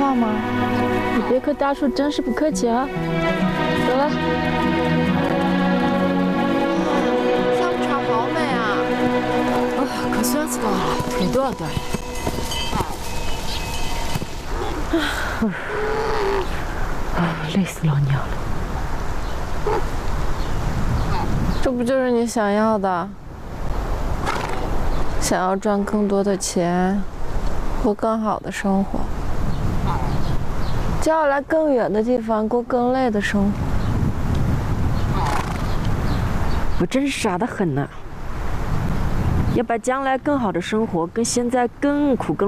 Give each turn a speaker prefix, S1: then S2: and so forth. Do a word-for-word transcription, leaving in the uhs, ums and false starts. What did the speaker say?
S1: 话吗？你别和大叔真是不客气啊！走了。
S2: 下午茶好美啊！啊，可酸死了，腿都要断了。啊，累死老娘了！
S1: 这不就是你想要的？想要赚更多的钱，过更好的生活，就要来更远的地方过更累的生活。
S3: 我真是傻得很呢，要把将来更好的生活跟现在更苦更。